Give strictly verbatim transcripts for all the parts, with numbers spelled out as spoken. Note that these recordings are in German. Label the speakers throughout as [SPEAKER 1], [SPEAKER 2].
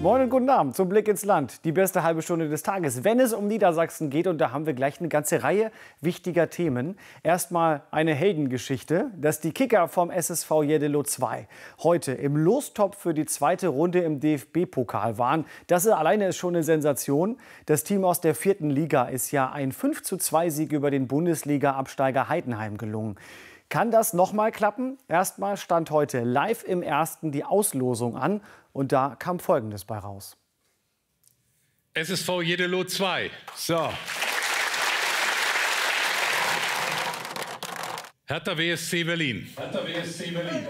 [SPEAKER 1] Moin und guten Abend zum Blick ins Land. Die beste halbe Stunde des Tages, wenn es um Niedersachsen geht. Und da haben wir gleich eine ganze Reihe wichtiger Themen. Erstmal eine Heldengeschichte, dass die Kicker vom S S V Jeddelo zwei heute im Lostopf für die zweite Runde im D F B-Pokal waren. Das ist, alleine ist schon eine Sensation. Das Team aus der vierten Liga ist ja ein fünf zu zwei Sieg über den Bundesliga-Absteiger Heidenheim gelungen. Kann das noch mal klappen? Erstmal stand heute live im Ersten die Auslosung an und da kam Folgendes bei raus.
[SPEAKER 2] S S V Jeddelo zwei. So. Hertha B S C Berlin. Hertha B S C Berlin.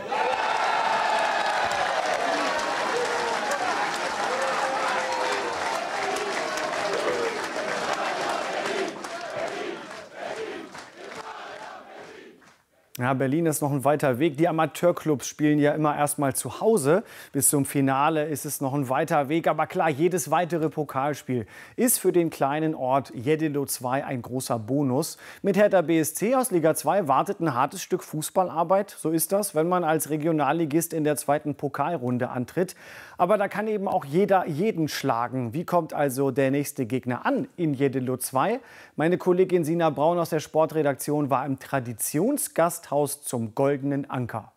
[SPEAKER 1] Ja, Berlin ist noch ein weiter Weg. Die Amateurclubs spielen ja immer erst mal zu Hause. Bis zum Finale ist es noch ein weiter Weg. Aber klar, jedes weitere Pokalspiel ist für den kleinen Ort Jeddelo zwei ein großer Bonus. Mit Hertha B S C aus Liga zwei wartet ein hartes Stück Fußballarbeit. So ist das, wenn man als Regionalligist in der zweiten Pokalrunde antritt. Aber da kann eben auch jeder jeden schlagen. Wie kommt also der nächste Gegner an in Jeddelo zwei? Meine Kollegin Sina Braun aus der Sportredaktion war im Traditionsgasthaus zum Goldenen Anker.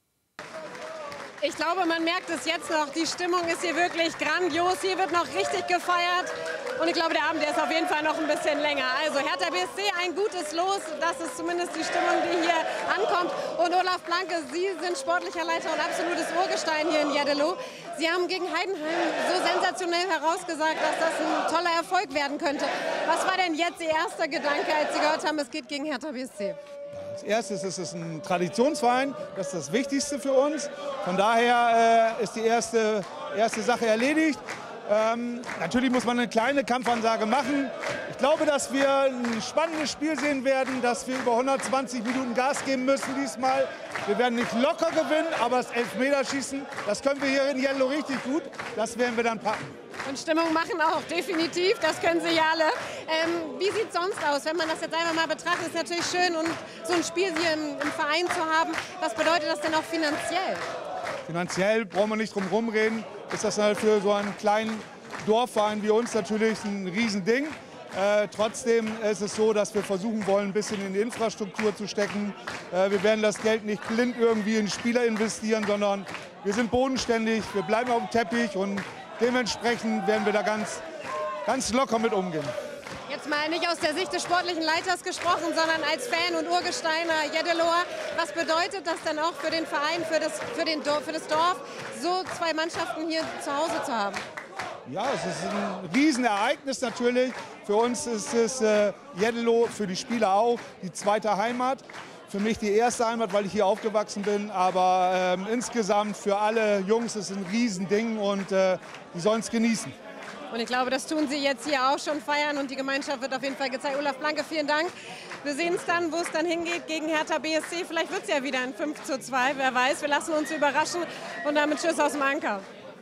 [SPEAKER 3] Ich glaube, man merkt es jetzt noch. Die Stimmung ist hier wirklich grandios. Hier wird noch richtig gefeiert. Und ich glaube, der Abend der ist auf jeden Fall noch ein bisschen länger. Also Hertha B S C, ein gutes Los. Das ist zumindest die Stimmung, die hier ankommt. Und Olaf Blanke, Sie sind sportlicher Leiter und absolutes Urgestein hier in Jeddelo. Sie haben gegen Heidenheim so sensationell herausgesagt, dass das ein toller Erfolg werden könnte. Was war denn jetzt Ihr erster Gedanke, als Sie gehört haben, es geht gegen Hertha B S C?
[SPEAKER 4] Als erstes ist es ein Traditionsverein, das ist das Wichtigste für uns. Von daher äh, ist die erste, erste Sache erledigt. Ähm, natürlich muss man eine kleine Kampfansage machen. Ich glaube, dass wir ein spannendes Spiel sehen werden, dass wir über hundertzwanzig Minuten Gas geben müssen diesmal. Wir werden nicht locker gewinnen, aber das Elfmeterschießen, das können wir hier in Jeddelo richtig gut. Das werden wir dann packen.
[SPEAKER 3] Und Stimmung machen auch, definitiv, das können Sie ja alle. Ähm, wie sieht es sonst aus, wenn man das jetzt einfach mal betrachtet? Ist natürlich schön, und so ein Spiel hier im, im Verein zu haben. Was bedeutet das denn auch finanziell?
[SPEAKER 4] Finanziell brauchen wir nicht drum herum reden. Ist das halt für so einen kleinen Dorfverein wie uns natürlich ein Riesending. Äh, trotzdem ist es so, dass wir versuchen wollen, ein bisschen in die Infrastruktur zu stecken. Äh, wir werden das Geld nicht blind irgendwie in Spieler investieren, sondern wir sind bodenständig, wir bleiben auf dem Teppich und dementsprechend werden wir da ganz, ganz locker mit umgehen.
[SPEAKER 3] Jetzt mal nicht aus der Sicht des sportlichen Leiters gesprochen, sondern als Fan und Urgesteiner Jeddeloer. Was bedeutet das dann auch für den Verein, für das, für den Dorf, für das Dorf, so zwei Mannschaften hier zu Hause zu haben?
[SPEAKER 4] Ja, es ist ein Riesenereignis natürlich. Für uns ist es äh, Jeddelo, für die Spieler auch, die zweite Heimat. Für mich die erste Heimat, weil ich hier aufgewachsen bin. Aber ähm, insgesamt für alle Jungs ist es ein Riesending und äh, die sollen es genießen.
[SPEAKER 3] Und ich glaube, das tun Sie jetzt hier auch schon feiern und die Gemeinschaft wird auf jeden Fall gezeigt. Olaf Blanke, vielen Dank. Wir sehen es dann, wo es dann hingeht gegen Hertha B S C. Vielleicht wird es ja wieder ein fünf zu zwei, wer weiß. Wir lassen uns überraschen und damit Tschüss aus dem Anker.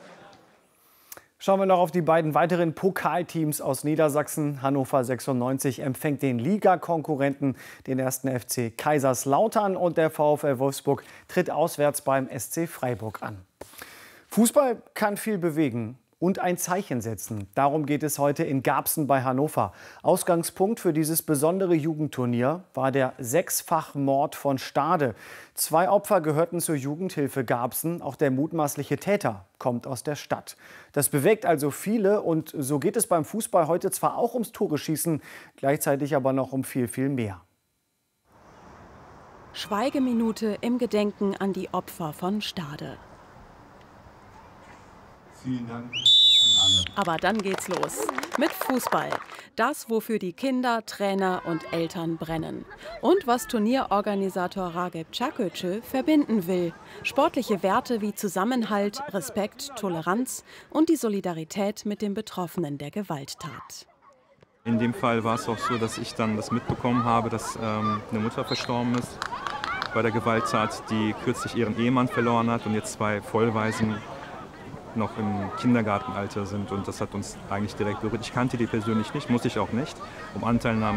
[SPEAKER 1] Schauen wir noch auf die beiden weiteren Pokalteams aus Niedersachsen. Hannover sechsundneunzig empfängt den Ligakonkurrenten, den ersten F C Kaiserslautern, und der VfL Wolfsburg tritt auswärts beim S C Freiburg an. Fußball kann viel bewegen und ein Zeichen setzen. Darum geht es heute in Garbsen bei Hannover. Ausgangspunkt für dieses besondere Jugendturnier war der Sechsfachmord von Stade. Zwei Opfer gehörten zur Jugendhilfe Garbsen. Auch der mutmaßliche Täter kommt aus der Stadt. Das bewegt also viele, und so geht es beim Fußball heute zwar auch ums Tore-Schießen, gleichzeitig aber noch um viel, viel mehr.
[SPEAKER 5] Schweigeminute im Gedenken an die Opfer von Stade.
[SPEAKER 6] Vielen Dank an alle.
[SPEAKER 5] Aber dann geht's los. Mit Fußball. Das, wofür die Kinder, Trainer und Eltern brennen. Und was Turnierorganisator Rageb Čaköče verbinden will. Sportliche Werte wie Zusammenhalt, Respekt, Toleranz und die Solidarität mit den Betroffenen der Gewalttat.
[SPEAKER 7] In dem Fall war es auch so, dass ich dann das mitbekommen habe, dass ähm, eine Mutter verstorben ist bei der Gewalttat, die kürzlich ihren Ehemann verloren hat und jetzt zwei Vollwaisen noch im Kindergartenalter sind, und das hat uns eigentlich direkt berührt. Ich kannte die persönlich nicht, muss ich auch nicht, um Anteilnahme